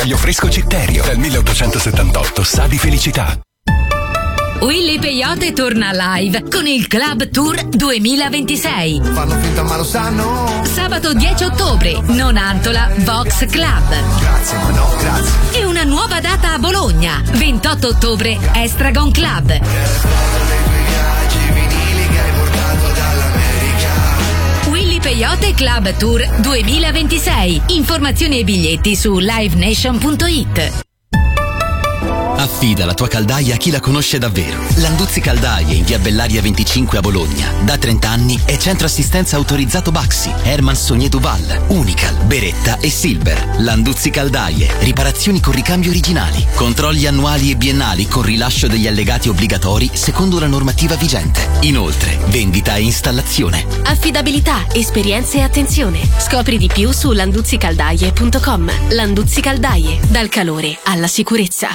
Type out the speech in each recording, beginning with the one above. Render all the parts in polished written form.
Io fresco Citterio, dal 1878 sa di felicità. Willy Peyote torna live con il Club Tour 2026. Fanno finta ma lo sanno. Sabato 10 ottobre, Nonantola Vox Club. Grazie, ma no, grazie. E una nuova data a Bologna, 28 ottobre, Estragon Club. Willy Peyote Club Tour 2026. Informazioni e biglietti su livenation.it. Affida la tua caldaia a chi la conosce davvero. Landuzzi Caldaie in via Bellaria 25 a Bologna. Da 30 anni è centro assistenza autorizzato Baxi, Herman Sogné Duval, Unical, Beretta e Silver. Landuzzi Caldaie, riparazioni con ricambi originali, controlli annuali e biennali con rilascio degli allegati obbligatori secondo la normativa vigente. Inoltre, vendita e installazione. Affidabilità, esperienza e attenzione. Scopri di più su landuzzicaldaie.com. Landuzzi Caldaie, dal calore alla sicurezza.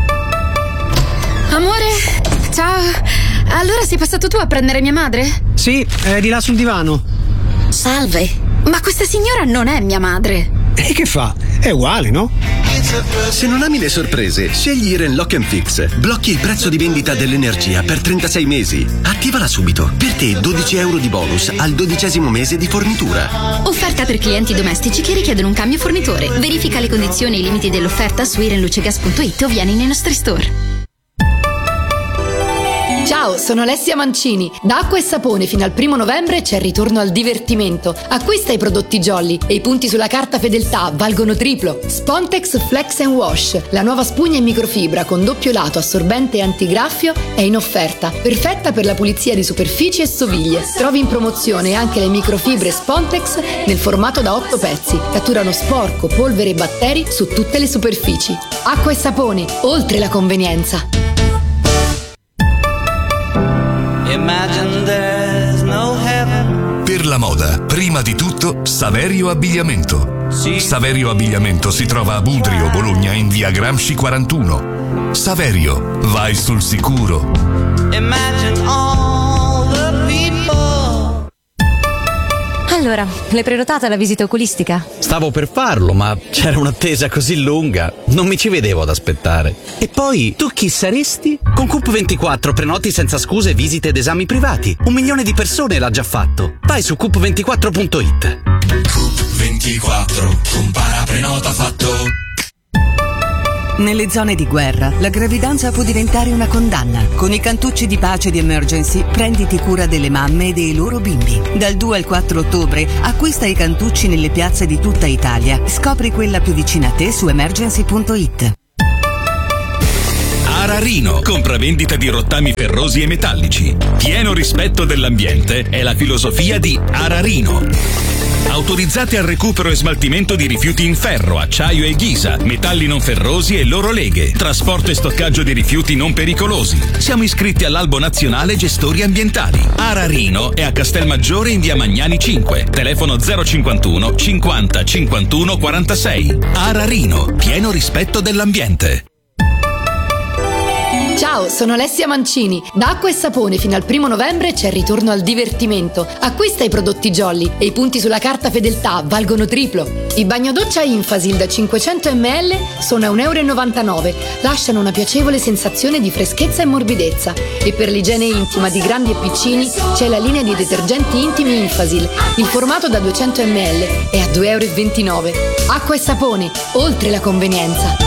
Amore, ciao. Allora sei passato tu a prendere mia madre? Sì, è di là sul divano. Salve, ma questa signora non è mia madre. E che fa? È uguale, no? Se non ami le sorprese, scegli Iren Lock & Fix. Blocchi il prezzo di vendita dell'energia per 36 mesi. Attivala subito. Per te 12 euro di bonus al 12° mese di fornitura. Offerta per clienti domestici che richiedono un cambio fornitore. Verifica le condizioni e i limiti dell'offerta su irenlucegas.it o vieni nei nostri store. Ciao, sono Alessia Mancini. Da Acqua e Sapone fino al 1 novembre c'è il ritorno al divertimento. Acquista i prodotti Jolly e i punti sulla carta fedeltà valgono triplo. Spontex Flex & Wash, la nuova spugna in microfibra con doppio lato assorbente e antigraffio, è in offerta. Perfetta per la pulizia di superfici e stoviglie. Trovi in promozione anche le microfibre Spontex nel formato da 8 pezzi. Catturano sporco, polvere e batteri su tutte le superfici. Acqua e Sapone, oltre la convenienza. Per la moda, prima di tutto, Saverio Abbigliamento. Saverio Abbigliamento si trova a Budrio, Bologna, in via Gramsci 41. Saverio, vai sul sicuro. Allora, l'hai prenotata la visita oculistica? Stavo per farlo, ma c'era un'attesa così lunga, non mi ci vedevo ad aspettare. E poi, tu chi saresti? Con Coop24 prenoti senza scuse visite ed esami privati. 1 milione di persone l'ha già fatto. Vai su coop24.it. Coop24, compara, prenota, fatto. Nelle zone di guerra, la gravidanza può diventare una condanna. Con i cantucci di pace di Emergency, prenditi cura delle mamme e dei loro bimbi. Dal 2 al 4 ottobre, acquista i cantucci nelle piazze di tutta Italia. Scopri quella più vicina a te su emergency.it. Ararino, compravendita di rottami ferrosi e metallici. Pieno rispetto dell'ambiente è la filosofia di Ararino. Autorizzati al recupero e smaltimento di rifiuti in ferro, acciaio e ghisa, metalli non ferrosi e loro leghe, trasporto e stoccaggio di rifiuti non pericolosi. Siamo iscritti all'Albo Nazionale Gestori Ambientali. Ararino è a Castelmaggiore in via Magnani 5, telefono 051 50 51 46. Ararino, pieno rispetto dell'ambiente. Ciao, sono Alessia Mancini. Da Acqua e Sapone fino al 1 novembre c'è il ritorno al divertimento. Acquista i prodotti Jolly e i punti sulla carta fedeltà valgono triplo. I bagnodoccia Infasil da 500 ml sono a €1,99. Lasciano una piacevole sensazione di freschezza e morbidezza. E per l'igiene intima di grandi e piccini c'è la linea di detergenti intimi Infasil. Il formato da 200 ml è a €2,29. Acqua e Sapone, oltre la convenienza.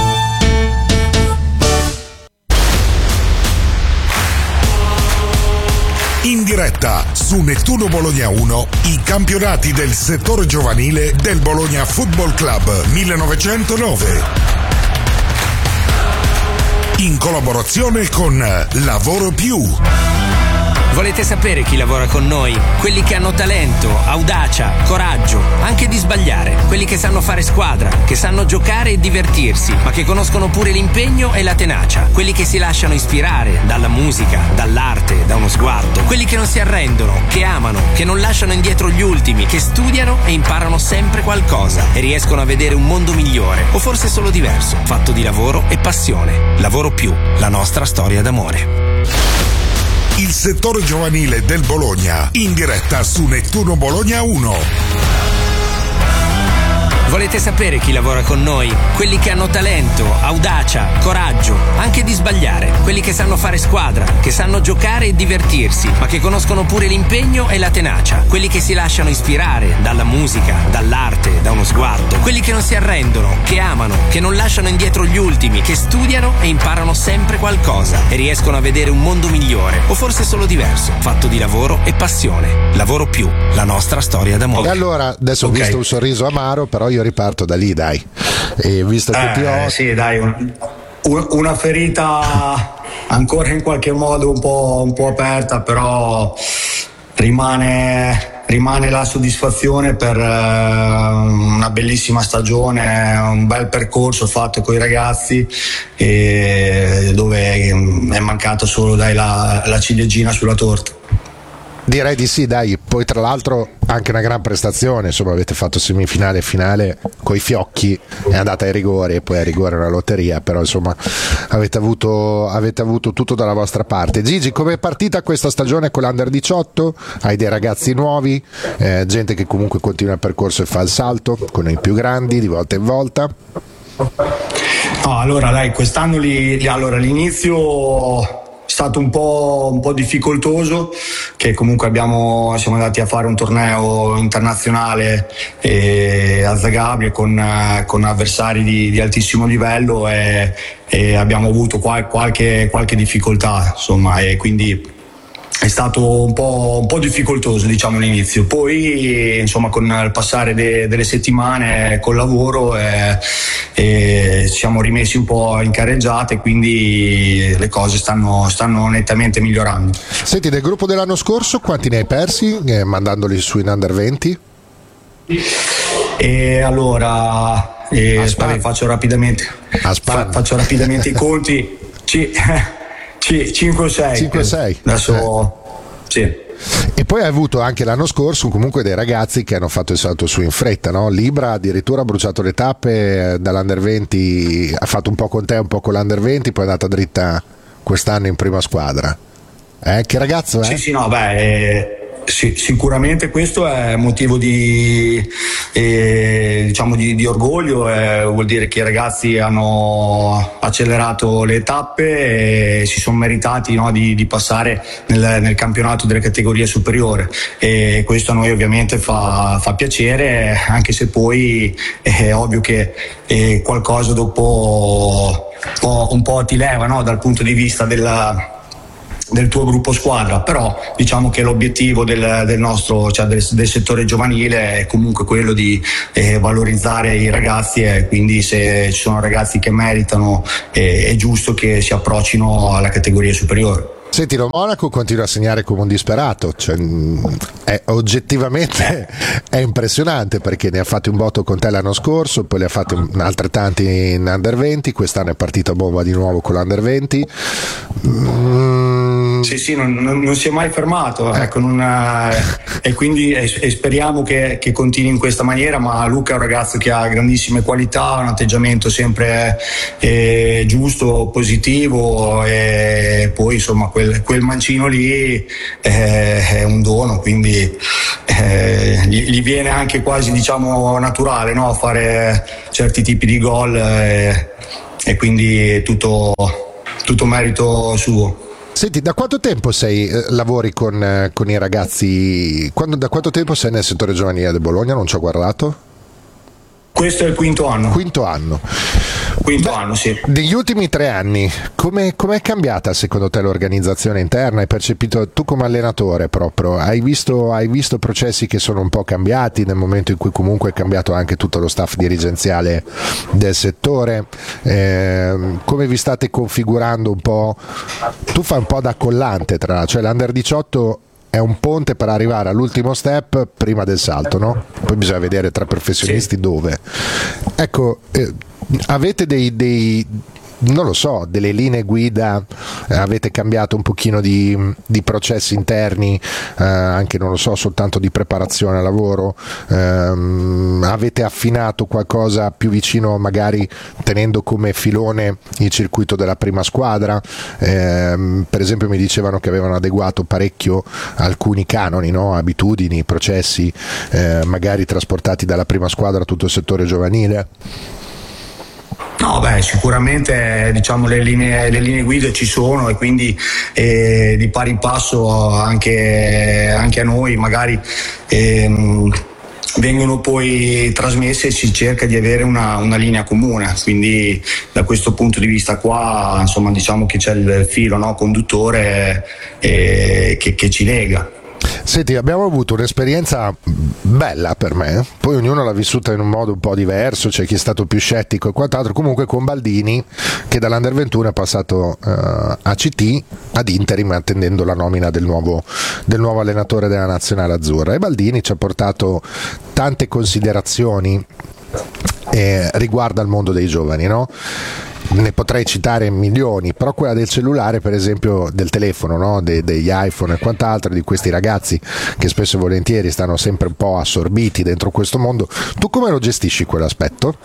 In diretta su Nettuno Bologna 1 i campionati del settore giovanile del Bologna Football Club 1909. In collaborazione con Lavoro Più. Volete sapere chi lavora con noi? Quelli che hanno talento, audacia, coraggio, anche di sbagliare. Quelli che sanno fare squadra, che sanno giocare e divertirsi, ma che conoscono pure l'impegno e la tenacia. Quelli che si lasciano ispirare dalla musica, dall'arte, da uno sguardo. Quelli che non si arrendono, che amano, che non lasciano indietro gli ultimi, che studiano e imparano sempre qualcosa e riescono a vedere un mondo migliore, o forse solo diverso, fatto di lavoro e passione. Lavoro Più, la nostra storia d'amore. Il settore giovanile del Bologna, in diretta su Nettuno Bologna 1. Volete sapere chi lavora con noi? Quelli che hanno talento, audacia, coraggio, anche di sbagliare. Quelli che sanno fare squadra, che sanno giocare e divertirsi, ma che conoscono pure l'impegno e la tenacia. Quelli che si lasciano ispirare dalla musica, dall'arte, da uno sguardo. Quelli che non si arrendono, che amano, che non lasciano indietro gli ultimi, che studiano e imparano sempre qualcosa e riescono a vedere un mondo migliore, o forse solo diverso, fatto di lavoro e passione. Lavoro Più, la nostra storia d'amore. E allora, adesso ho visto un sorriso amaro, però io riparto da lì, dai. E visto che sì, dai, una ferita ancora in qualche modo un po' aperta, però rimane la soddisfazione per una bellissima stagione, un bel percorso fatto con i ragazzi, dove è mancato solo la ciliegina sulla torta. Direi di sì, dai. Poi tra l'altro anche una gran prestazione, insomma, avete fatto semifinale e finale coi fiocchi, è andata ai rigori e poi a rigore è una lotteria, però insomma avete avuto tutto dalla vostra parte. Gigi, come è partita questa stagione con l'Under 18? Hai dei ragazzi nuovi, gente che comunque continua il percorso e fa il salto con i più grandi di volta in volta? No, allora dai, quest'anno allora l'inizio è stato un po' difficoltoso, che comunque siamo andati a fare un torneo internazionale a Zagabria con avversari di altissimo livello e abbiamo avuto qualche difficoltà, insomma, e quindi è stato un po' difficoltoso, diciamo, l'inizio. Poi insomma con il passare delle settimane col lavoro ci siamo rimessi un po' in carreggiata, quindi le cose stanno nettamente migliorando. Senti, del gruppo dell'anno scorso quanti ne hai persi mandandoli su in Under 20? E allora faccio rapidamente i conti. 5 o 6. Adesso sì. E poi hai avuto anche l'anno scorso comunque dei ragazzi che hanno fatto il salto su in fretta, no? Libra addirittura ha bruciato le tappe dall'Under 20, ha fatto un po' con te, un po' con l'Under 20, poi è andata dritta quest'anno in prima squadra. Che ragazzo è? Sì, no, sì, sicuramente questo è motivo di orgoglio, vuol dire che i ragazzi hanno accelerato le tappe e si sono meritati, no, di passare nel campionato delle categorie superiori, e questo a noi ovviamente fa piacere, anche se poi è ovvio che qualcosa dopo un po' ti leva, no, dal punto di vista del tuo gruppo squadra, però diciamo che l'obiettivo del nostro, cioè del settore giovanile, è comunque quello di valorizzare i ragazzi, e quindi se ci sono ragazzi che meritano è giusto che si approccino alla categoria superiore. Senti, lo Monaco continua a segnare come un disperato, cioè, oggettivamente è impressionante, perché ne ha fatti un botto con te l'anno scorso, poi ne ha fatti altrettanti in Under 20, quest'anno è partita bomba di nuovo con l'Under 20. Sì, non si è mai fermato, ecco, e quindi speriamo che continui in questa maniera, ma Luca è un ragazzo che ha grandissime qualità, un atteggiamento sempre giusto, positivo, e poi insomma quel mancino lì è un dono, quindi gli viene anche quasi, diciamo, naturale, no? Fare certi tipi di gol, e quindi tutto merito suo. Senti, da quanto tempo lavori con i ragazzi? Da quanto tempo sei nel settore giovanile del Bologna? Non ci ho guardato. Questo è il quinto anno. Quinto anno, sì. Degli ultimi 3 anni, com'è cambiata secondo te l'organizzazione interna? Hai percepito, tu come allenatore proprio, hai visto processi che sono un po' cambiati nel momento in cui comunque è cambiato anche tutto lo staff dirigenziale del settore? Come vi state configurando un po'? Tu fai un po' da collante, cioè l'Under 18 è un ponte per arrivare all'ultimo step prima del salto, no? Poi bisogna vedere tra professionisti dove. Ecco, avete non lo so, delle linee guida, avete cambiato un pochino di processi interni, anche non lo so, soltanto di preparazione al lavoro, avete affinato qualcosa più vicino, magari tenendo come filone il circuito della prima squadra, per esempio mi dicevano che avevano adeguato parecchio alcuni canoni, no? Abitudini, processi magari trasportati dalla prima squadra a tutto il settore giovanile. No, sicuramente diciamo le linee guida ci sono, e quindi di pari passo anche a noi magari vengono poi trasmesse e si cerca di avere una linea comune, quindi da questo punto di vista qua insomma diciamo che c'è il filo, no, conduttore che ci lega. Senti, abbiamo avuto un'esperienza bella per me, poi ognuno l'ha vissuta in un modo un po' diverso, c'è chi è stato più scettico e quant'altro, comunque con Baldini che dall'Under 21 è passato a CT ad interim, attendendo la nomina del nuovo allenatore della nazionale azzurra, e Baldini ci ha portato tante considerazioni riguardo al mondo dei giovani, no? Ne potrei citare milioni, però quella del cellulare, per esempio del telefono, no? Degli iPhone e quant'altro, di questi ragazzi che spesso e volentieri stanno sempre un po' assorbiti dentro questo mondo, tu come lo gestisci quell'aspetto?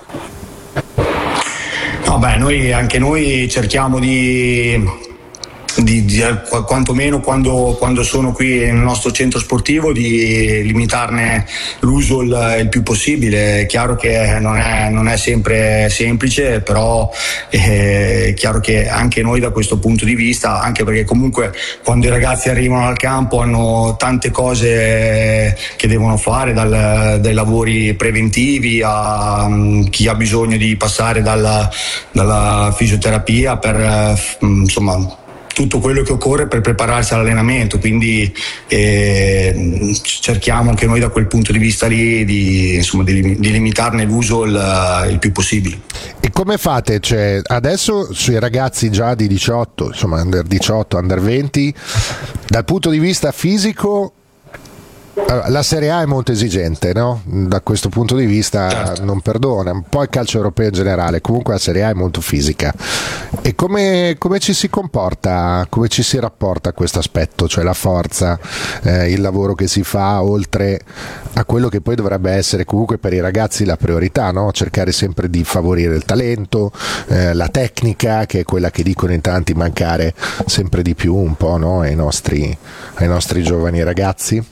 No, anche noi cerchiamo di quantomeno quando sono qui nel nostro centro sportivo di limitarne l'uso il più possibile. È chiaro che non è sempre semplice, però è chiaro che anche noi da questo punto di vista, anche perché comunque quando i ragazzi arrivano al campo hanno tante cose che devono fare, dai lavori preventivi a chi ha bisogno di passare dalla fisioterapia per insomma tutto quello che occorre per prepararsi all'allenamento, quindi cerchiamo anche noi da quel punto di vista lì di limitarne l'uso il più possibile. E come fate? Cioè, adesso sui ragazzi già di 18, insomma under 18, under 20, dal punto di vista fisico la Serie A è molto esigente, no? Da questo punto di vista certo. Non perdona, un po' il calcio europeo in generale, comunque la Serie A è molto fisica. E come ci si comporta, come ci si rapporta a questo aspetto, cioè la forza, il lavoro che si fa, oltre a quello che poi dovrebbe essere comunque per i ragazzi la priorità, no? Cercare sempre di favorire il talento, la tecnica, che è quella che dicono in tanti mancare sempre di più un po', no? ai nostri giovani ragazzi.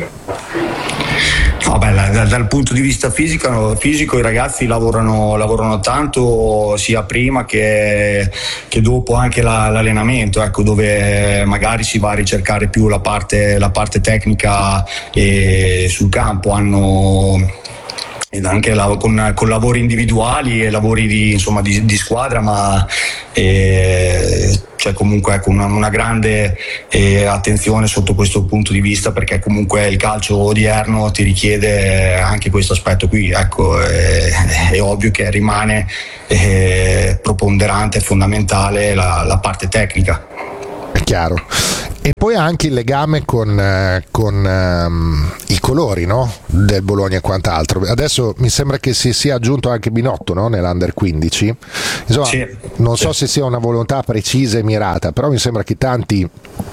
No, dal punto di vista fisico i ragazzi lavorano tanto, sia prima che dopo anche l'allenamento, ecco, dove magari si va a ricercare più la parte tecnica sul campo. Ed anche con lavori individuali e lavori di squadra, ma c'è comunque ecco, una grande attenzione sotto questo punto di vista, perché comunque il calcio odierno ti richiede anche questo aspetto qui, ecco, è ovvio che rimane preponderante e fondamentale la parte tecnica. È chiaro. E poi anche il legame con i colori, no? Del Bologna e quant'altro. Adesso mi sembra che si sia aggiunto anche Binotto, no? Nell'Under 15. Insomma, sì, non so se sia una volontà precisa e mirata, però mi sembra che tanti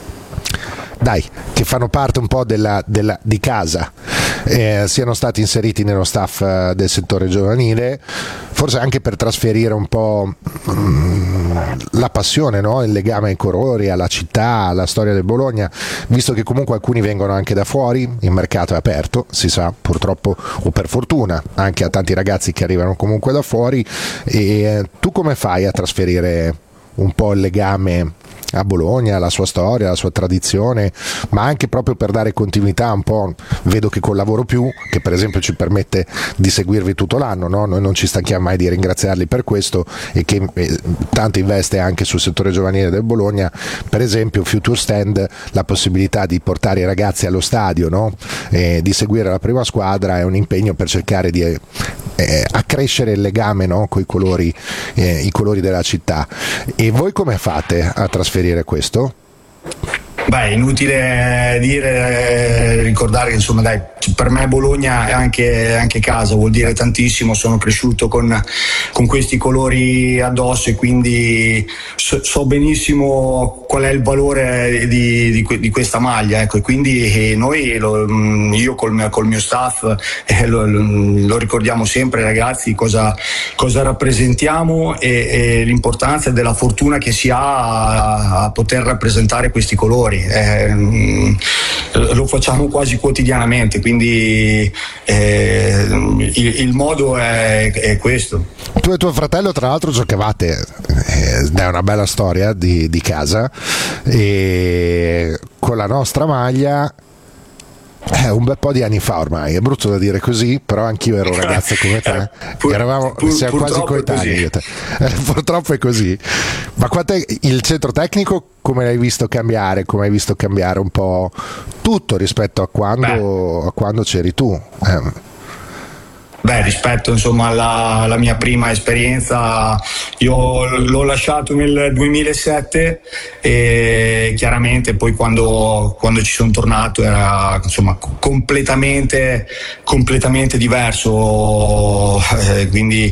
che fanno parte un po' di casa siano stati inseriti nello staff del settore giovanile, forse anche per trasferire un po' la passione, no? Il legame ai colori, alla città, alla storia del Bologna, visto che comunque alcuni vengono anche da fuori, il mercato è aperto, si sa, purtroppo o per fortuna, anche a tanti ragazzi che arrivano comunque da fuori. E tu come fai a trasferire un po' il legame a Bologna, la sua storia, la sua tradizione, ma anche proprio per dare continuità un po'? Vedo che col Lavoro Più, che per esempio ci permette di seguirvi tutto l'anno, no? Noi non ci stanchiamo mai di ringraziarli per questo, e che tanto investe anche sul settore giovanile del Bologna, per esempio Future Stand, la possibilità di portare i ragazzi allo stadio, no? Di seguire la prima squadra, è un impegno per cercare di accrescere il legame, no? Con i colori della città. E voi come fate a trasferire questo? Beh, inutile dire, ricordare che insomma dai, per me Bologna è anche casa, vuol dire tantissimo, sono cresciuto con questi colori addosso e quindi so benissimo qual è il valore di questa maglia, ecco, e quindi noi io col mio staff lo ricordiamo sempre, ragazzi, cosa rappresentiamo e l'importanza della fortuna che si ha a poter rappresentare questi colori. Lo facciamo quasi quotidianamente, quindi il modo è questo. Tu e tuo fratello tra l'altro giocavate, è una bella storia di casa, e con la nostra maglia un bel po' di anni fa ormai, è brutto da dire così, però anch'io ero un ragazzo come te, siamo quasi coetanei io e te. Purtroppo è così. Ma il centro tecnico come l'hai visto cambiare? Come hai visto cambiare un po' tutto rispetto a quando c'eri tu? Beh, rispetto insomma alla mia prima esperienza, io l'ho lasciato nel 2007 e chiaramente poi quando ci sono tornato era insomma completamente diverso, quindi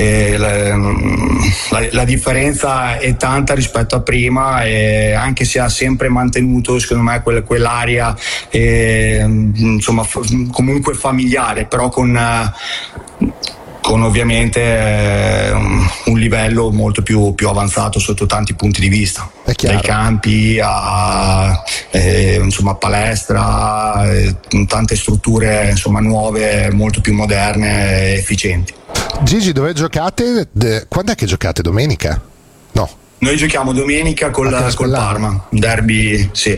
la differenza è tanta rispetto a prima, e anche se ha sempre mantenuto secondo me quell'area insomma comunque familiare, però con ovviamente un livello molto più avanzato sotto tanti punti di vista, dai campi a insomma palestra, tante strutture insomma nuove, molto più moderne e efficienti. Gigi, dove giocate? Quando è che giocate? Domenica? No. Noi giochiamo domenica col Parma, derby, sì.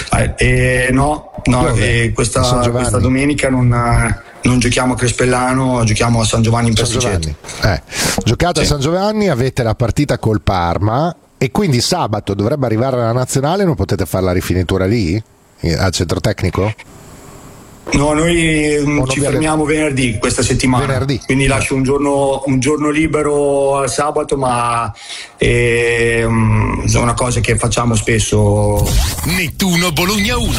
Questa domenica non giochiamo a Crespellano, giochiamo a San Giovanni in Persiceto. Giocate a San Giovanni, avete la partita col Parma e quindi sabato dovrebbe arrivare la nazionale, non potete fare la rifinitura lì al centro tecnico? No, noi ci fermiamo venerdì questa settimana, quindi lascio un giorno libero al sabato, ma è una cosa che facciamo spesso. Nettuno Bologna 1.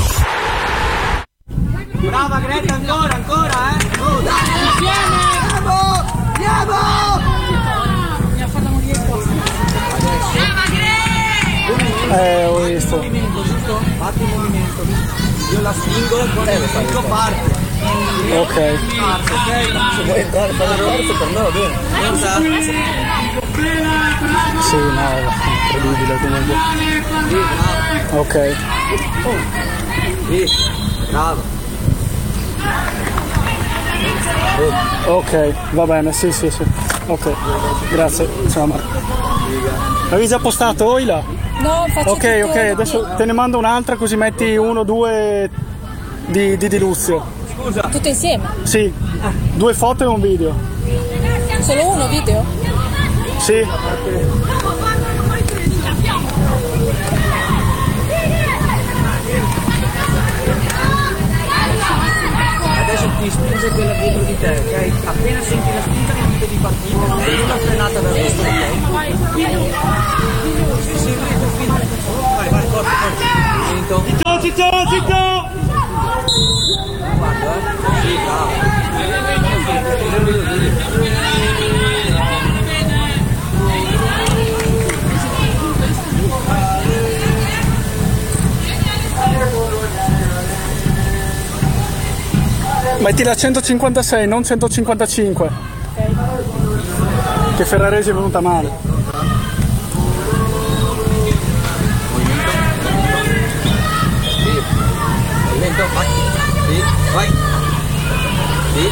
Brava Greta, ancora, dai, insieme! Andiamo! Mi ha fatto morire il posto. Ho visto. Movimento, giusto? Fatti il movimento. Io la spingo e poi spingo parte. Ok. Parte, ok? Se vuoi entrare per l'orso per me va bene. Sì, no, è incredibile comunque. Ok. Bravo. Ok, va bene, sì. Ok, grazie. Ciao Marco. L'avevi già postato Oila? No, faccio Ok, adesso te ne mando un'altra così metti 1 o 2 di Luzio. Scusa. Tutto insieme? Sì, 2 foto e un video. Solo uno video? Sì. Adesso ti spinge quella dietro di te, ok? Appena senti la spinta non devi partire, prendi la frenata da destra, ok? Sì, vai, forte. Zitto! Guarda, sì, bravo. Mettila a 156, non 155. Che Ferraresi è venuta male. Lento, vai. Sì, vai. Sì.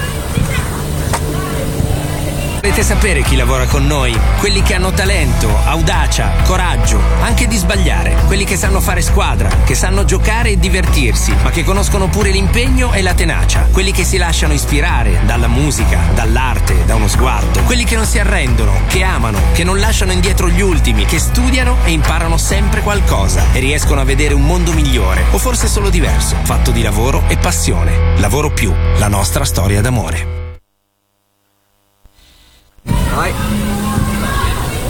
Volete sapere chi lavora con noi? Quelli che hanno talento, audacia, coraggio, anche di sbagliare. Quelli che sanno fare squadra, che sanno giocare e divertirsi, ma che conoscono pure l'impegno e la tenacia. Quelli che si lasciano ispirare dalla musica, dall'arte, da uno sguardo. Quelli che non si arrendono, che amano, che non lasciano indietro gli ultimi, che studiano e imparano sempre qualcosa e riescono a vedere un mondo migliore, o forse solo diverso, fatto di lavoro e passione. Lavoro Più, la nostra storia d'amore. Vai.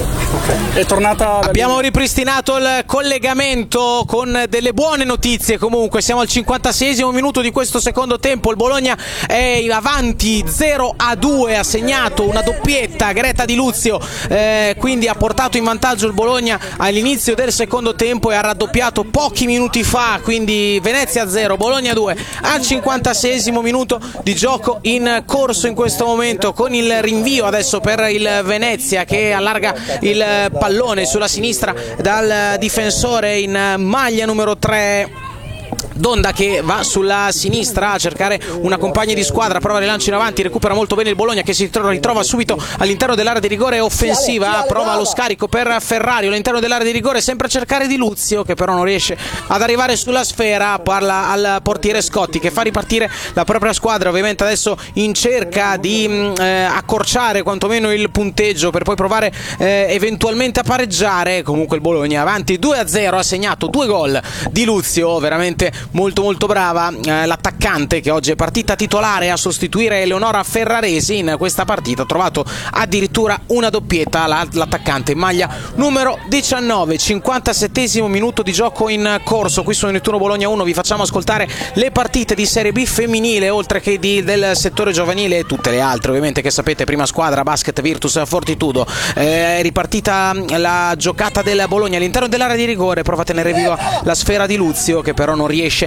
È tornata. Abbiamo ripristinato il collegamento con delle buone notizie. Comunque siamo al 56esimo minuto di questo secondo tempo. Il Bologna è avanti 0-2, ha segnato una doppietta Greta Di Luzio, quindi ha portato in vantaggio il Bologna all'inizio del secondo tempo e ha raddoppiato pochi minuti fa. Quindi Venezia 0, Bologna 2 al 56esimo minuto di gioco in corso in questo momento, con il rinvio adesso per il Venezia che allarga il pallone sulla sinistra dal difensore in maglia numero 3 Donda, che va sulla sinistra a cercare una compagna di squadra, prova il lancio in avanti, recupera molto bene il Bologna che si ritrova subito all'interno dell'area di rigore offensiva, prova lo scarico per Ferrario all'interno dell'area di rigore, sempre a cercare Di Luzio che però non riesce ad arrivare sulla sfera, parla al portiere Scotti che fa ripartire la propria squadra, ovviamente adesso in cerca di accorciare quantomeno il punteggio per poi provare eventualmente a pareggiare. Comunque il Bologna avanti 2-0, ha segnato 2 gol Di Luzio, veramente molto molto brava l'attaccante che oggi è partita titolare a sostituire Eleonora Ferraresi in questa partita, ha trovato addirittura una doppietta l'attaccante in maglia numero 19. 57esimo minuto di gioco in corso qui su Nettuno Bologna 1. Vi facciamo ascoltare le partite di Serie B femminile oltre che del settore giovanile e tutte le altre ovviamente che sapete. Prima squadra Basket Virtus Fortitudo, è ripartita la giocata del Bologna all'interno dell'area di rigore, prova a tenere viva la sfera di Luzio che però non riesce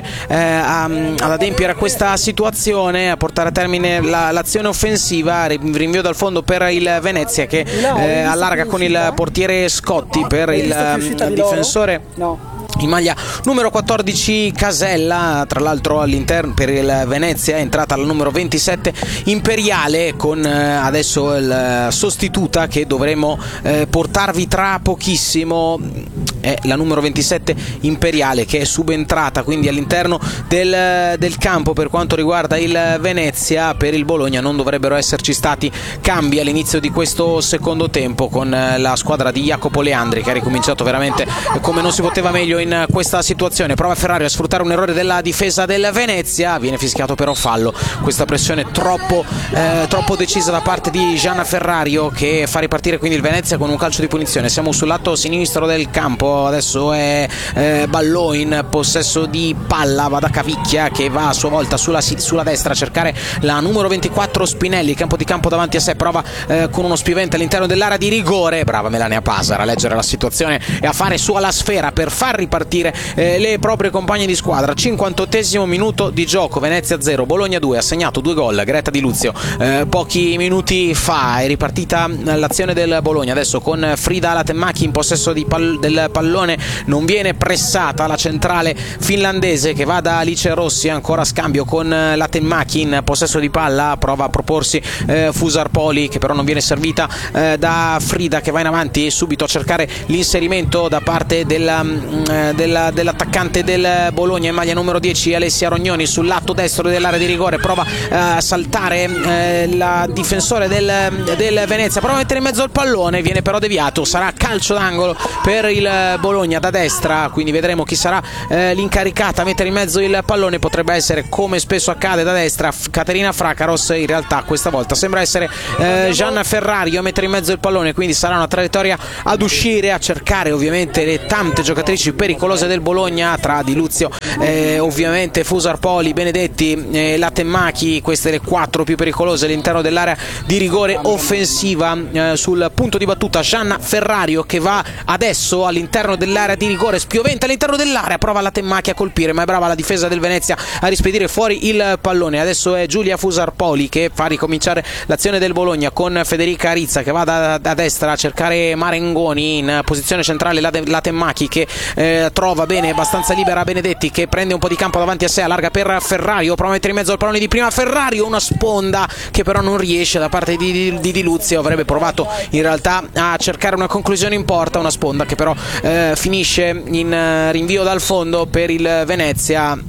ad adempiere a questa situazione, a portare a termine l'azione offensiva. Rinvio dal fondo per il Venezia che allarga con il portiere Scotti per il difensore in maglia numero 14 Casella, tra l'altro all'interno per il Venezia è entrata la numero 27 Imperiale, con adesso il sostituta che dovremo portarvi tra pochissimo, è la numero 27 Imperiale che è subentrata quindi all'interno del campo. Per quanto riguarda il Venezia, per il Bologna non dovrebbero esserci stati cambi all'inizio di questo secondo tempo, con la squadra di Jacopo Leandri che ha ricominciato veramente come non si poteva meglio in questa situazione. Prova Ferrario a sfruttare un errore della difesa del Venezia, viene fischiato però fallo. Questa pressione troppo decisa da parte di Gianna Ferrario che fa ripartire quindi il Venezia con un calcio di punizione. Siamo sul lato sinistro del campo, adesso è Ballò in possesso di palla, va da Cavicchia che va a sua volta sulla destra a cercare la numero 24 Spinelli, campo di campo davanti a sé, prova con uno spiovente all'interno dell'area di rigore. Brava Melania Pasar a leggere la situazione e a fare su alla sfera per far ripartire le proprie compagne di squadra. 58esimo minuto di gioco, Venezia 0 Bologna 2, ha segnato 2 gol Greta Di Luzio pochi minuti fa. È ripartita l'azione del Bologna adesso con Frida Latemaki in possesso del pallone, non viene pressata la centrale finlandese che va da Alice Rossi, ancora scambio con Latemaki in possesso di palla, prova a proporsi Fusarpoli che però non viene servita da Frida che va in avanti subito a cercare l'inserimento da parte dell'attaccante del Bologna in maglia numero 10 Alessia Rognoni sul lato destro dell'area di rigore, prova a saltare la difensore del Venezia, prova a mettere in mezzo il pallone, viene però deviato, sarà calcio d'angolo per il Bologna da destra, quindi vedremo chi sarà l'incaricata a mettere in mezzo il pallone. Potrebbe essere, come spesso accade da destra, Caterina Fracaros, in realtà questa volta sembra essere Gianna Ferrario a mettere in mezzo il pallone, quindi sarà una traiettoria ad uscire, a cercare ovviamente le tante giocatrici pericolose del Bologna tra Di Luzio, ovviamente Fusarpoli, Benedetti, Latemaki, queste le 4 più pericolose all'interno dell'area di rigore offensiva. Sul punto di battuta Gianna Ferrario che va adesso all'interno dell'area di rigore, spiovente all'interno dell'area, prova Latemaki a colpire ma è brava la difesa del Venezia a rispedire fuori il pallone. Adesso è Giulia Fusarpoli che fa ricominciare l'azione del Bologna con Federica Arizza che va da destra a cercare Marengoni in posizione centrale, Latemaki che trova bene, abbastanza libera Benedetti che prende un po' di campo davanti a sé, allarga per Ferrario, prova a mettere in mezzo al pallone di prima Ferrario, una sponda che però non riesce da parte di Luzio, avrebbe provato in realtà a cercare una conclusione in porta, una sponda che però finisce in rinvio dal fondo per il Venezia.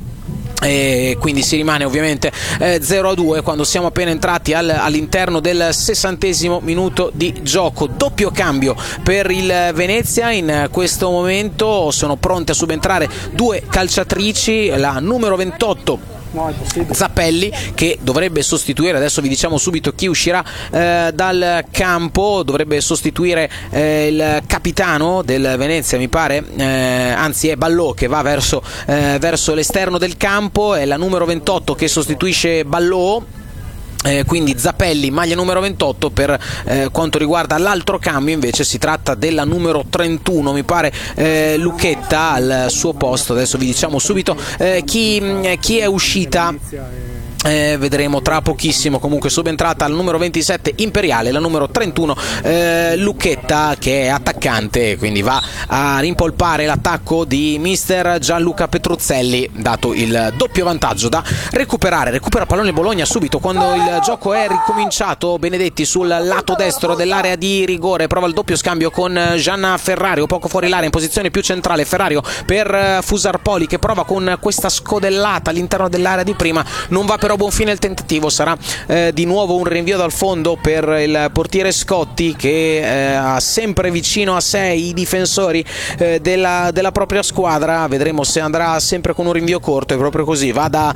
E quindi si rimane ovviamente 0-2 quando siamo appena entrati all'interno del 60esimo minuto di gioco. Doppio cambio per il Venezia, in questo momento sono pronte a subentrare 2 calciatrici, la numero 28 Zappelli, che dovrebbe sostituire, adesso vi diciamo subito chi uscirà dal campo, dovrebbe sostituire il capitano del Venezia, mi pare, anzi è Ballò che va verso l'esterno del campo, è la numero 28 che sostituisce Ballò. Quindi Zappelli, maglia numero 28. Per quanto riguarda l'altro cambio invece si tratta della numero 31, mi pare Lucchetta al suo posto. Adesso vi diciamo subito chi è uscita. Vedremo tra pochissimo. Comunque subentrata al numero 27 Imperiale, la numero 31 Lucchetta, che è attaccante, quindi va a rimpolpare l'attacco di mister Gianluca Petruzzelli, dato il doppio vantaggio da recuperare. Recupera pallone Bologna subito quando il gioco è ricominciato. Benedetti sul lato destro dell'area di rigore, prova il doppio scambio con Gianna Ferrario, poco fuori l'area in posizione più centrale. Ferrario per Fusarpoli, che prova con questa scodellata all'interno dell'area di prima, non va però a buon fine il tentativo. Sarà di nuovo un rinvio dal fondo per il portiere Scotti, che ha sempre vicino a sé i difensori della propria squadra. Vedremo se andrà sempre con un rinvio corto, e proprio così va da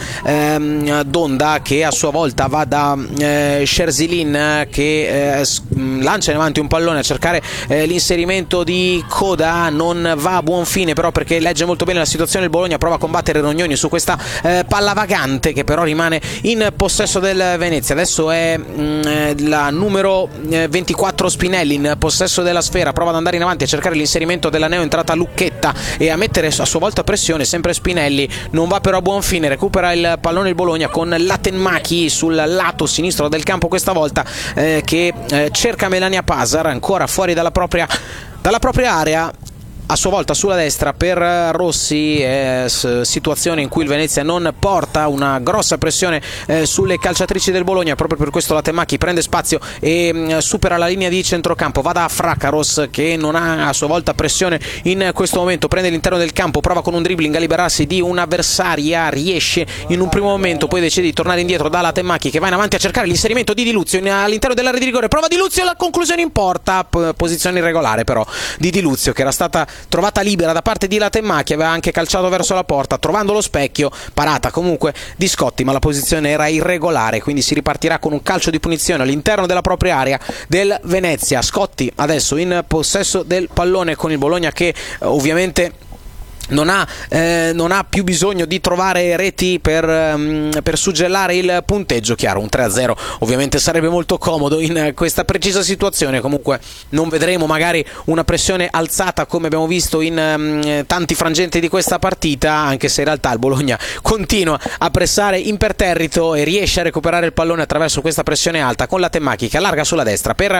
Donda, che a sua volta va da Scherzilin, che lancia in avanti un pallone a cercare l'inserimento di Coda. Non va a buon fine però, perché legge molto bene la situazione il Bologna, prova a combattere Rognoni su questa palla vagante, che però rimane in possesso del Venezia. Adesso è la numero 24 Spinelli in possesso della sfera, prova ad andare in avanti a cercare l'inserimento della neoentrata Lucchetta e a mettere a sua volta pressione sempre Spinelli, non va però a buon fine. Recupera il pallone il Bologna con Latenmachi sul lato sinistro del campo questa volta, che cerca Melania Pasar, ancora fuori dalla propria area. A sua volta sulla destra per Rossi, situazione in cui il Venezia non porta una grossa pressione sulle calciatrici del Bologna. Proprio per questo Latemacchi prende spazio e supera la linea di centrocampo, va da Fracaros, che non ha a sua volta pressione in questo momento, prende l'interno del campo, prova con un dribbling a liberarsi di un'avversaria, riesce in un primo momento, poi decide di tornare indietro da Latemacchi, che va in avanti a cercare l'inserimento di Di Luzio all'interno dell'area di rigore, prova Di Luzio, la conclusione in porta, posizione irregolare però di Di Luzio, che era stata trovata libera da parte di Latemacchi, aveva anche calciato verso la porta, trovando lo specchio, parata comunque di Scotti, ma la posizione era irregolare, quindi si ripartirà con un calcio di punizione all'interno della propria area del Venezia. Scotti adesso in possesso del pallone con il Bologna, che ovviamente non ha più bisogno di trovare reti per suggellare il punteggio. Chiaro, un 3-0 ovviamente sarebbe molto comodo in questa precisa situazione. Comunque non vedremo magari una pressione alzata come abbiamo visto in tanti frangenti di questa partita, anche se in realtà il Bologna continua a pressare imperterrito e riesce a recuperare il pallone attraverso questa pressione alta, con Latemacchi che allarga sulla destra per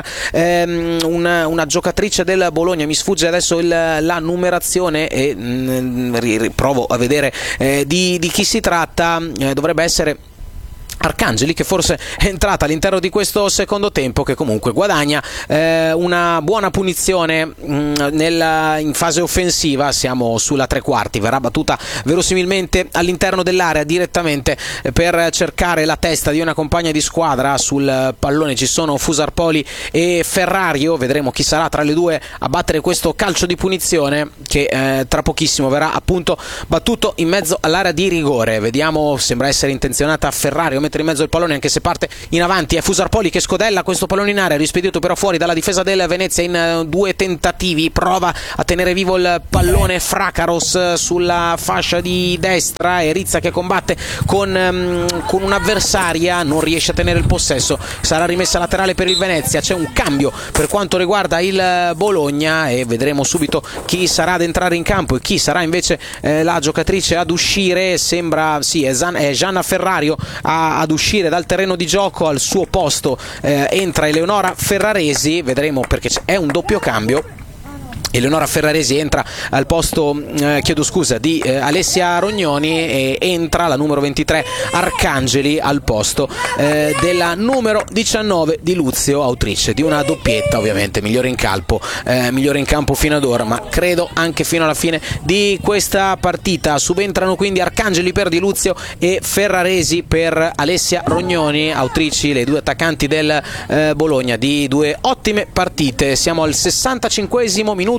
una giocatrice del Bologna. Mi sfugge adesso la numerazione e provo a vedere di chi si tratta. Dovrebbe essere Arcangeli, che forse è entrata all'interno di questo secondo tempo, che comunque guadagna una buona punizione in fase offensiva. Siamo sulla tre quarti, verrà battuta verosimilmente all'interno dell'area direttamente per cercare la testa di una compagna di squadra. Sul pallone ci sono Fusarpoli e Ferrario, vedremo chi sarà tra le due a battere questo calcio di punizione, che tra pochissimo verrà appunto battuto in mezzo all'area di rigore. Vediamo, sembra essere intenzionata Ferrario mettere in mezzo il pallone, anche se parte in avanti. È Fusarpoli che scodella questo pallone in area, rispedito però fuori dalla difesa del Venezia in due tentativi. Prova a tenere vivo il pallone Fracaros sulla fascia di destra, e Rizza che combatte con un'avversaria, non riesce a tenere il possesso, sarà rimessa laterale per il Venezia. C'è un cambio per quanto riguarda il Bologna e vedremo subito chi sarà ad entrare in campo e chi sarà invece la giocatrice ad uscire. Sembra è Gianna Ferrario ad uscire dal terreno di gioco. Al suo posto entra Eleonora Ferraresi, vedremo perché è un doppio cambio. Eleonora Ferraresi entra al posto di Alessia Rognoni, e entra la numero 23 Arcangeli al posto della numero 19 di Luzio, autrice di una doppietta, ovviamente migliore in campo fino ad ora, ma credo anche fino alla fine di questa partita. Subentrano quindi Arcangeli per Di Luzio e Ferraresi per Alessia Rognoni, autrici le due attaccanti del Bologna di due ottime partite. Siamo al 65esimo minuto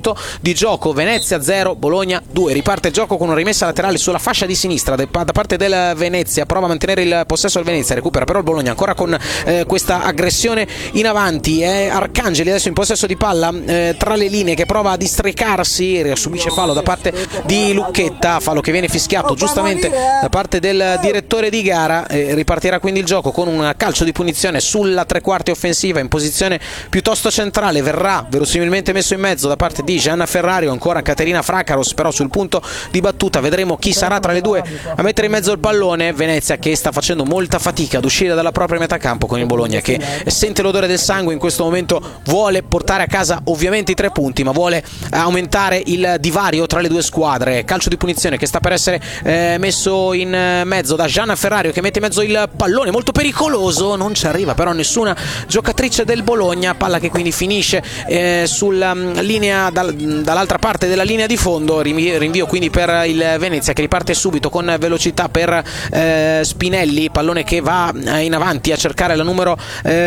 minuto di gioco. Venezia 0, Bologna 2. Riparte il gioco con una rimessa laterale sulla fascia di sinistra da parte del Venezia, prova a mantenere il possesso del Venezia, recupera però il Bologna ancora con questa aggressione in avanti. È Arcangeli adesso in possesso di palla tra le linee, che prova a districarsi, subisce fallo da parte di Lucchetta, fallo che viene fischiato giustamente da parte del direttore di gara. Ripartirà quindi il gioco con un calcio di punizione sulla tre quarti offensiva in posizione piuttosto centrale. Verrà verosimilmente messo in mezzo da parte di Gianna Ferrario, ancora Caterina Fracaros però sul punto di battuta. Vedremo chi sarà tra le due a mettere in mezzo il pallone. Venezia che sta facendo molta fatica ad uscire dalla propria metà campo, con il Bologna che sente l'odore del sangue in questo momento, vuole portare a casa ovviamente i 3 punti, ma vuole aumentare il divario tra le due squadre. Calcio di punizione che sta per essere messo in mezzo da Gianna Ferrario, che mette in mezzo il pallone molto pericoloso, non ci arriva però nessuna giocatrice del Bologna, palla che quindi finisce sulla linea dall'altra parte della linea di fondo. Rinvio quindi per il Venezia che riparte subito con velocità per Spinelli, pallone che va in avanti a cercare la numero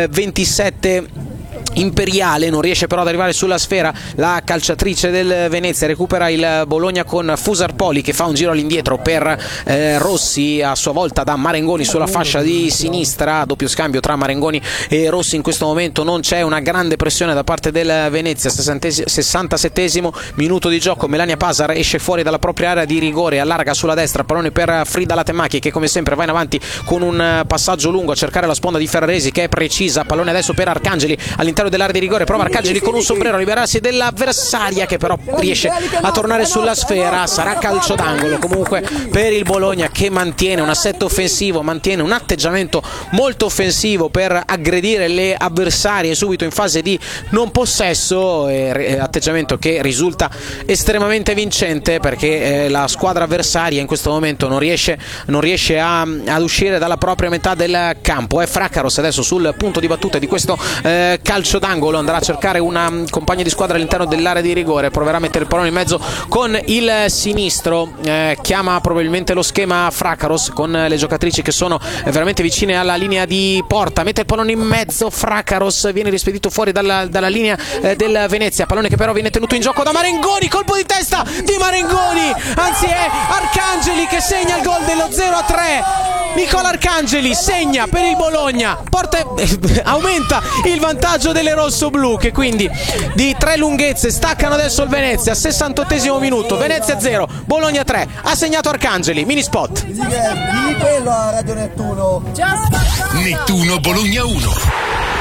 27 Imperiale, non riesce però ad arrivare sulla sfera la calciatrice del Venezia. Recupera il Bologna con Fusarpoli che fa un giro all'indietro per Rossi, a sua volta da Marengoni sulla fascia di sinistra, doppio scambio tra Marengoni e Rossi. In questo momento non c'è una grande pressione da parte del Venezia. 67esimo minuto di gioco, Melania Pasar esce fuori dalla propria area di rigore, allarga sulla destra, pallone per Frida Latemachi che come sempre va in avanti con un passaggio lungo a cercare la sponda di Ferraresi che è precisa, pallone adesso per Arcangeli all'interno dell'area di rigore, prova Arcangeli con un sombrero a liberarsi dell'avversaria che però riesce a tornare sulla sfera. Sarà calcio d'angolo comunque per il Bologna, che mantiene un assetto offensivo, mantiene un atteggiamento molto offensivo per aggredire le avversarie subito in fase di non possesso, atteggiamento che risulta estremamente vincente perché la squadra avversaria in questo momento non riesce ad uscire dalla propria metà del campo. È Fracaros adesso sul punto di battuta di questo calcio d'angolo, andrà a cercare una compagna di squadra all'interno dell'area di rigore, proverà a mettere il pallone in mezzo con il sinistro, chiama probabilmente lo schema Fracaros con le giocatrici che sono veramente vicine alla linea di porta, mette il pallone in mezzo, Fracaros viene rispedito fuori dalla linea del Venezia, pallone che però viene tenuto in gioco da Marengoni, colpo di testa di Marengoni, anzi è Arcangeli che segna il gol dello 0-3. Nicola Arcangeli segna per il Bologna, aumenta il vantaggio delle rossoblu che quindi di 3 lunghezze staccano adesso il Venezia. 68esimo minuto, Venezia 0, Bologna 3, ha segnato Arcangeli. Mini spot. Dimmi quello a Radio Nettuno. Nettuno Bologna 1.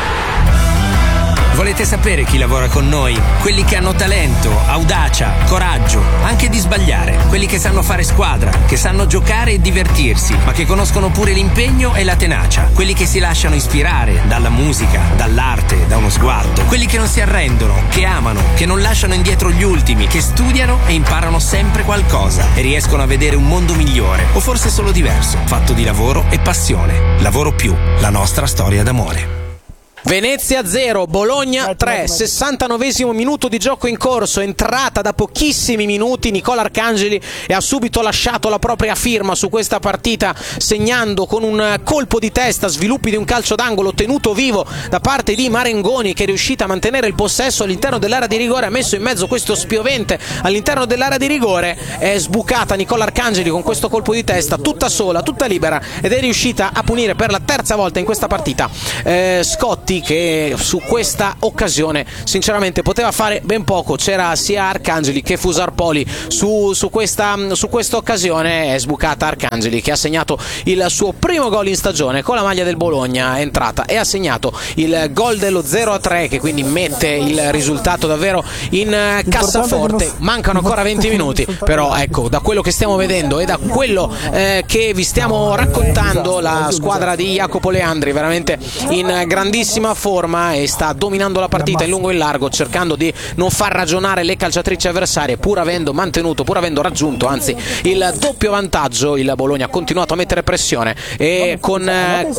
Volete sapere chi lavora con noi? Quelli che hanno talento, audacia, coraggio, anche di sbagliare. Quelli che sanno fare squadra, che sanno giocare e divertirsi, ma che conoscono pure l'impegno e la tenacia. Quelli che si lasciano ispirare dalla musica, dall'arte, da uno sguardo. Quelli che non si arrendono, che amano, che non lasciano indietro gli ultimi, che studiano e imparano sempre qualcosa e riescono a vedere un mondo migliore, o forse solo diverso, fatto di lavoro e passione. Lavoro più, la nostra storia d'amore. Venezia 0, Bologna 3, 69esimo minuto di gioco in corso, entrata da pochissimi minuti Nicola Arcangeli e ha subito lasciato la propria firma su questa partita, segnando con un colpo di testa, sviluppi di un calcio d'angolo tenuto vivo da parte di Marengoni, che è riuscita a mantenere il possesso all'interno dell'area di rigore, ha messo in mezzo questo spiovente all'interno dell'area di rigore, è sbucata Nicola Arcangeli con questo colpo di testa, tutta sola, tutta libera, ed è riuscita a punire per la terza volta in questa partita Scotti, che su questa occasione sinceramente poteva fare ben poco. C'era sia Arcangeli che Fusarpoli su questa occasione. È sbucata Arcangeli, che ha segnato il suo primo gol in stagione con la maglia del Bologna, è entrata e ha segnato il gol dello 0-3, che quindi mette il risultato davvero in cassaforte. Mancano ancora 20 minuti, però ecco, da quello che stiamo vedendo e da quello che vi stiamo raccontando, la squadra di Jacopo Leandri veramente in grandissima forma e sta dominando la partita in lungo e in largo, cercando di non far ragionare le calciatrici avversarie, pur avendo raggiunto anzi il doppio vantaggio. Il Bologna ha continuato a mettere pressione e con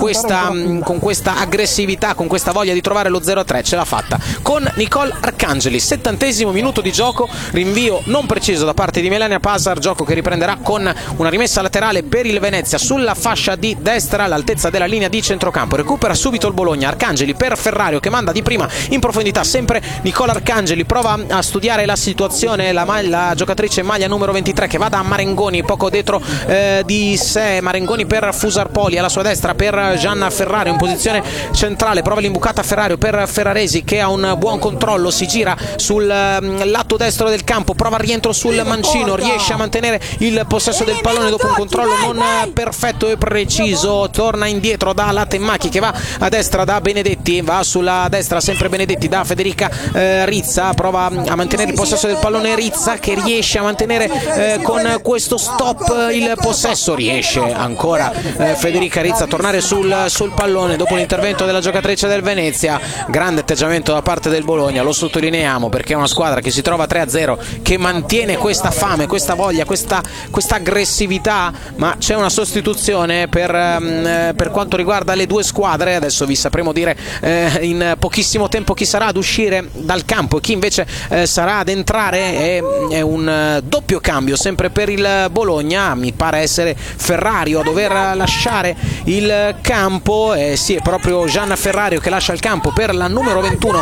questa aggressività, con questa voglia di trovare lo 0-3 ce l'ha fatta con Nicole Arcangeli. 70esimo minuto di gioco, rinvio non preciso da parte di Melania Pasar, gioco che riprenderà con una rimessa laterale per il Venezia sulla fascia di destra all'altezza della linea di centrocampo. Recupera subito il Bologna, Arcangeli per Ferrario che manda di prima in profondità, sempre Nicola Arcangeli prova a studiare la situazione, la giocatrice in maglia numero 23 che va da Marengoni poco dietro di sé, Marengoni per Fusarpoli, alla sua destra per Gianna Ferrario in posizione centrale, prova l'imbucata Ferrario per Ferraresi che ha un buon controllo, si gira sul lato destro del campo, prova il rientro sul mancino, riesce a mantenere il possesso del pallone dopo un controllo non perfetto e preciso, torna indietro da Latemachi che va a destra da Benedetti, va sulla destra sempre Benedetti da Federica Rizza, prova a mantenere il possesso del pallone Rizza che riesce a mantenere con questo stop il possesso, riesce ancora Federica Rizza a tornare sul pallone dopo l'intervento della giocatrice del Venezia. Grande atteggiamento da parte del Bologna, lo sottolineiamo perché è una squadra che si trova 3-0, che mantiene questa fame, questa voglia, questa aggressività, ma c'è una sostituzione per quanto riguarda le due squadre. Adesso vi sapremo dire in pochissimo tempo chi sarà ad uscire dal campo e chi invece sarà ad entrare. È un doppio cambio sempre per il Bologna, mi pare essere Ferrario a dover lasciare il campo, sì, è proprio Gianna Ferrario che lascia il campo per la numero 21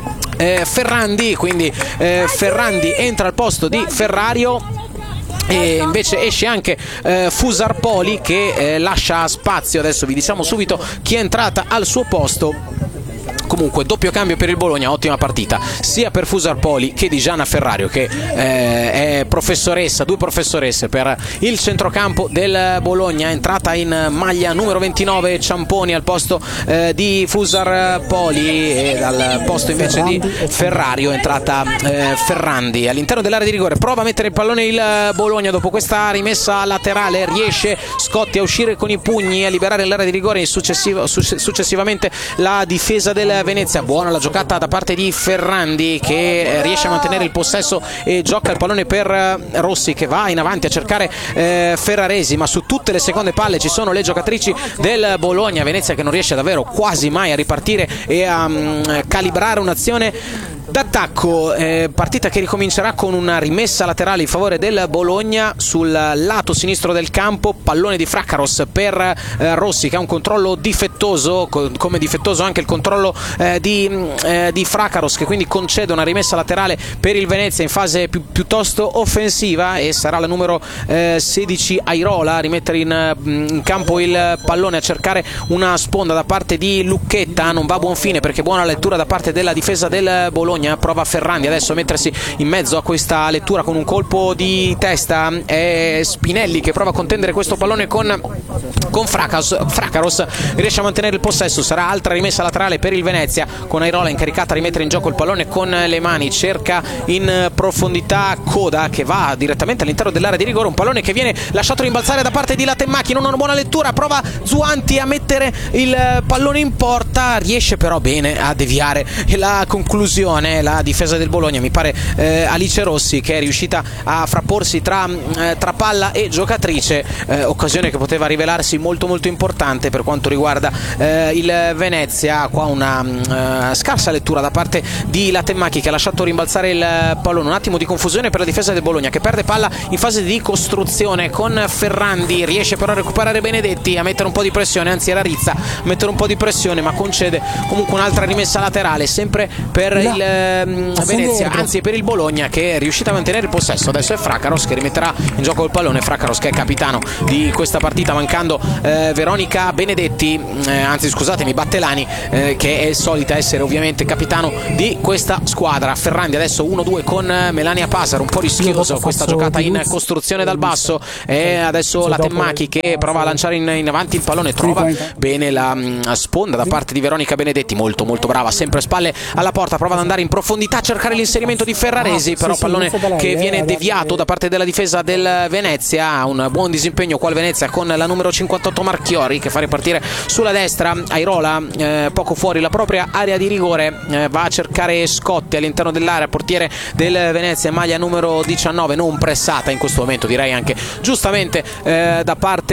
Ferrandi, quindi Ferrandi entra al posto di Ferrario e invece esce anche Fusarpoli che lascia spazio. Adesso vi diciamo subito chi è entrata al suo posto. Comunque doppio cambio per il Bologna, ottima partita sia per Fusarpoli che di Gianna Ferrario che è professoressa, due professoresse per il centrocampo del Bologna. Entrata in maglia numero 29 Ciamponi al posto di Fusarpoli e dal posto invece di Ferrario è entrata Ferrandi all'interno dell'area di rigore. Prova a mettere il pallone il Bologna dopo questa rimessa laterale, riesce Scotti a uscire con i pugni a liberare l'area di rigore, successivamente la difesa del Venezia. Buona la giocata da parte di Ferrandi che riesce a mantenere il possesso e gioca il pallone per Rossi che va in avanti a cercare Ferraresi, ma su tutte le seconde palle ci sono le giocatrici del Bologna. Venezia che non riesce davvero quasi mai a ripartire e a calibrare un'azione d'attacco. Partita che ricomincerà con una rimessa laterale in favore del Bologna sul lato sinistro del campo, pallone di Fraccaros per Rossi che ha un controllo difettoso, come difettoso anche il controllo di Fraccaros che quindi concede una rimessa laterale per il Venezia in fase piuttosto offensiva e sarà la numero 16 Airola a rimettere in campo il pallone, a cercare una sponda da parte di Lucchetta, non va a buon fine perché buona lettura da parte della difesa del Bologna. Prova Ferrandi adesso a mettersi in mezzo a questa lettura con un colpo di testa, è Spinelli che prova a contendere questo pallone con Fraccaros, riesce a mantenere il possesso, sarà altra rimessa laterale per il Venezia con Airola incaricata a rimettere in gioco il pallone con le mani, cerca in profondità Coda che va direttamente all'interno dell'area di rigore, un pallone che viene lasciato rimbalzare da parte di Latemachi, non ha una buona lettura, prova Zuanti a mettere il pallone in porta, riesce però bene a deviare la conclusione. La difesa del Bologna, mi pare Alice Rossi che è riuscita a frapporsi tra palla e giocatrice, occasione che poteva rivelarsi molto molto importante per quanto riguarda il Venezia. Qua una scarsa lettura da parte di Latemachi che ha lasciato rimbalzare il pallone, un attimo di confusione per la difesa del Bologna che perde palla in fase di costruzione con Ferrandi, riesce però a recuperare Benedetti, a mettere un po' di pressione, anzi era Rizza a mettere un po' di pressione, ma concede comunque un'altra rimessa laterale sempre per il Venezia, anzi per il Bologna che è riuscita a mantenere il possesso. Adesso è Fraccaros che rimetterà in gioco il pallone, Fraccaros che è capitano di questa partita mancando Veronica Benedetti, anzi scusatemi Battelani che è solita essere ovviamente capitano di questa squadra. Ferrandi adesso 1-2 con Melania Pasar, un po' rischioso questa giocata in costruzione dal basso, e adesso Latemachi che prova a lanciare in avanti il pallone, trova bene la sponda da parte di Veronica Benedetti, molto molto brava, sempre spalle alla porta, prova ad andare in profondità a cercare l'inserimento di Ferraresi, però pallone che viene deviato da parte della difesa del Venezia. Un buon disimpegno qua il Venezia con la numero 58 Marchiori che fa ripartire sulla destra Airola, poco fuori la propria area di rigore, va a cercare Scotti all'interno dell'area, portiere del Venezia, maglia numero 19, non pressata in questo momento, direi anche giustamente da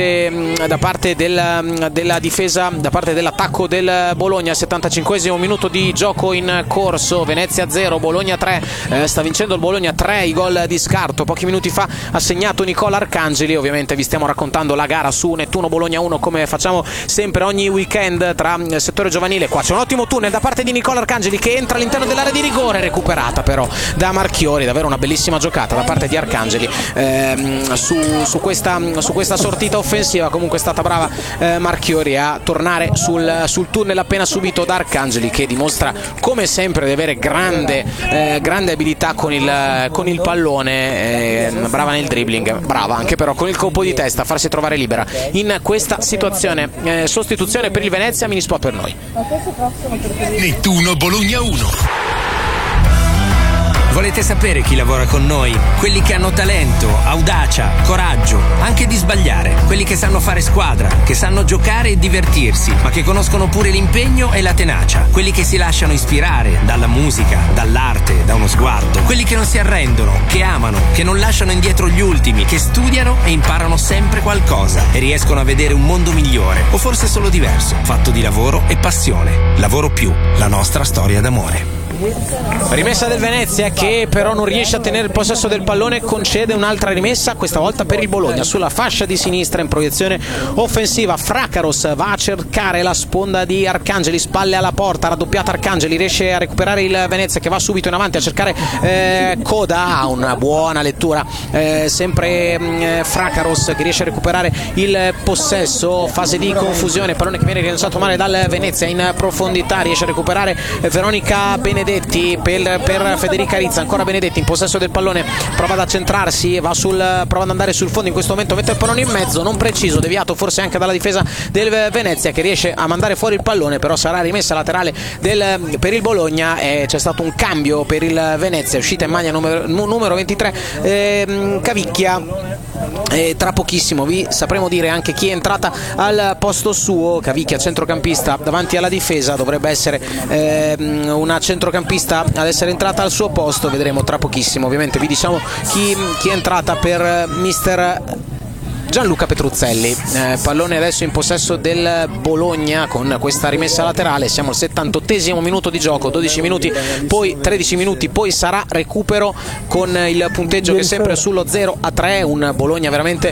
parte della difesa, da parte dell'attacco del Bologna. 75esimo minuto di gioco in corso, Venezia Venezia 0, Bologna 3, sta vincendo il Bologna 3, i gol di scarto. Pochi minuti fa ha segnato Nicola Arcangeli. Ovviamente vi stiamo raccontando la gara su Nettuno Bologna 1 come facciamo sempre ogni weekend tra settore giovanile. Qua c'è un ottimo tunnel da parte di Nicola Arcangeli che entra all'interno dell'area di rigore, recuperata però da Marchiori. Davvero una bellissima giocata da parte di Arcangeli su questa sortita offensiva. Comunque è stata brava Marchiori a tornare sul tunnel appena subito da Arcangeli, che dimostra come sempre di avere grande abilità con il pallone, brava nel dribbling, brava anche però con il colpo di testa a farsi trovare libera in questa situazione. Sostituzione per il Venezia, mini spot per noi. Nettuno Bologna 1. Volete sapere chi lavora con noi? Quelli che hanno talento, audacia, coraggio, anche di sbagliare. Quelli che sanno fare squadra, che sanno giocare e divertirsi, ma che conoscono pure l'impegno e la tenacia. Quelli che si lasciano ispirare dalla musica, dall'arte, da uno sguardo. Quelli che non si arrendono, che amano, che non lasciano indietro gli ultimi, che studiano e imparano sempre qualcosa e riescono a vedere un mondo migliore, o forse solo diverso, fatto di lavoro e passione. Lavoro più, la nostra storia d'amore. Rimessa del Venezia che però non riesce a tenere il possesso del pallone, concede un'altra rimessa, questa volta per il Bologna sulla fascia di sinistra in proiezione offensiva. Fracaros va a cercare la sponda di Arcangeli, spalle alla porta, raddoppiata Arcangeli, riesce a recuperare il Venezia che va subito in avanti a cercare Coda, ha una buona lettura sempre Fracaros che riesce a recuperare il possesso, fase di confusione, pallone che viene rilanciato male dal Venezia in profondità, riesce a recuperare Veronica Benedetti per Federica Rizza, ancora Benedetti in possesso del pallone, prova ad accentrarsi, prova ad andare sul fondo, in questo momento mette il pallone in mezzo, non preciso, deviato forse anche dalla difesa del Venezia che riesce a mandare fuori il pallone, però sarà rimessa laterale per il Bologna e c'è stato un cambio per il Venezia, uscita in maglia numero 23 Cavicchia. E tra pochissimo vi sapremo dire anche chi è entrata al posto suo. Cavicchia, centrocampista davanti alla difesa, dovrebbe essere una centrocampista ad essere entrata al suo posto, vedremo tra pochissimo. Ovviamente vi diciamo chi è entrata per mister Gianluca Petruzzelli. Pallone adesso in possesso del Bologna con questa rimessa laterale, siamo al 78esimo minuto di gioco, 12 minuti poi 13 minuti poi sarà recupero con il punteggio che è sempre sullo 0-3, un Bologna veramente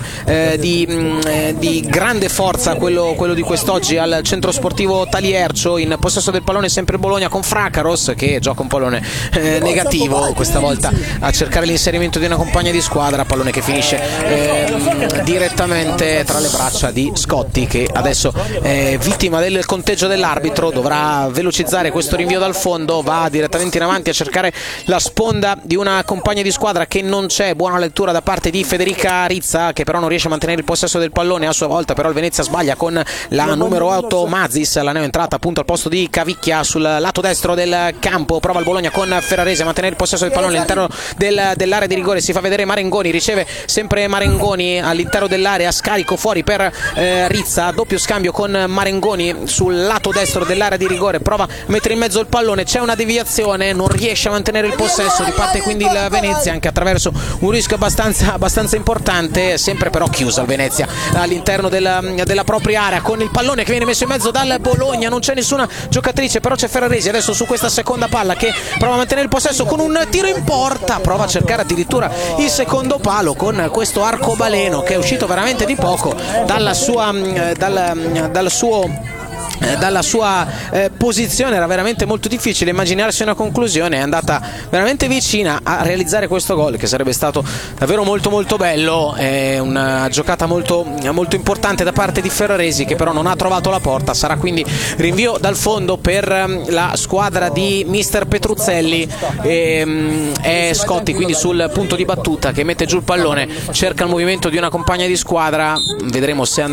di grande forza, quello di quest'oggi al centro sportivo Taliercio. In possesso del pallone sempre Bologna con Fracaros che gioca un pallone negativo, questa volta a cercare l'inserimento di una compagna di squadra, pallone che finisce direttamente tra le braccia di Scotti che adesso è vittima del conteggio dell'arbitro, dovrà velocizzare questo rinvio dal fondo, va direttamente in avanti a cercare la sponda di una compagna di squadra che non c'è, buona lettura da parte di Federica Rizza che però non riesce a mantenere il possesso del pallone, a sua volta però il Venezia sbaglia con la numero 8 Mazis, la neoentrata appunto al posto di Cavicchia sul lato destro del campo, prova il Bologna con Ferrarese a mantenere il possesso del pallone all'interno dell'area di rigore, si fa vedere Marengoni, riceve sempre Marengoni all'interno dell'area, scarico fuori per Rizza, doppio scambio con Marengoni sul lato destro dell'area di rigore, prova a mettere in mezzo il pallone, c'è una deviazione, non riesce a mantenere il possesso, riparte quindi il Venezia anche attraverso un rischio abbastanza importante, sempre però chiusa il Venezia all'interno della propria area con il pallone che viene messo in mezzo dal Bologna, non c'è nessuna giocatrice, però c'è Ferraresi adesso su questa seconda palla che prova a mantenere il possesso con un tiro in porta, prova a cercare addirittura il secondo palo con questo arcobaleno che è uscito veramente di poco dalla sua posizione, era veramente molto difficile immaginarsi una conclusione, è andata veramente vicina a realizzare questo gol che sarebbe stato davvero molto molto bello, è una giocata molto, molto importante da parte di Ferraresi che però non ha trovato la porta, sarà quindi rinvio dal fondo per la squadra di mister Petruzzelli e Scotti quindi sul punto di battuta che mette giù il pallone, cerca il movimento di una compagna di squadra, vedremo se